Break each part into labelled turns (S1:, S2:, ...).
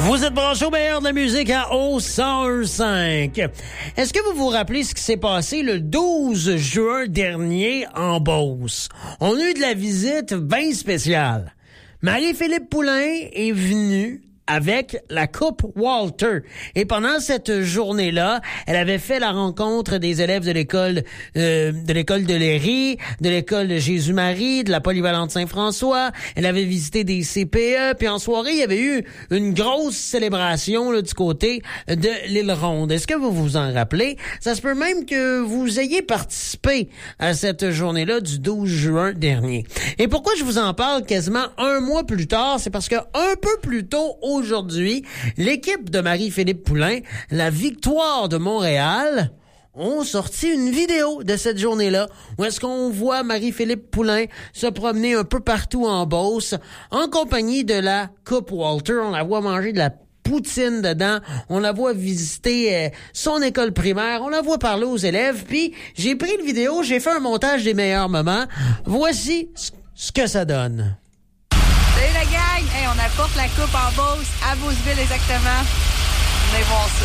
S1: Vous êtes branchés au meilleur de la musique à O101.5. Est-ce que vous vous rappelez ce qui s'est passé le 12 juin dernier en Beauce? On a eu de la visite bien spéciale. Marie-Philippe Poulain est venue avec la Coupe Walter. Et pendant cette journée-là, elle avait fait la rencontre des élèves de l'école de Léry, de l'école de Jésus-Marie, de la Polyvalente Saint-François. Elle avait visité des CPE. Puis en soirée, il y avait eu une grosse célébration là, du côté de l'île Ronde. Est-ce que vous vous en rappelez? Ça se peut même que vous ayez participé à cette journée-là du 12 juin dernier. Et pourquoi je vous en parle quasiment un mois plus tard? C'est parce que un peu plus tôt aujourd'hui, l'équipe de Marie-Philippe Poulain, la Victoire de Montréal, ont sorti une vidéo de cette journée-là où est-ce qu'on voit Marie-Philippe Poulain se promener un peu partout en Beauce en compagnie de la Coupe Walter. On la voit manger de la poutine dedans, on la voit visiter son école primaire, on la voit parler aux élèves, puis j'ai pris une vidéo, j'ai fait un montage des meilleurs moments. Voici ce que ça donne.
S2: Salut la gang! Hey, on apporte la coupe en Beauce, à Beauceville exactement. Venez voir ça.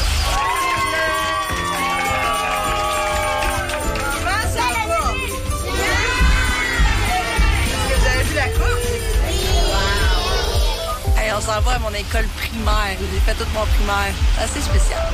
S2: Comment ça va? Est-ce que vous avez vu la coupe? Wow! Hey, on s'en va à mon école primaire. J'ai fait toute mon primaire. C'est assez spécial.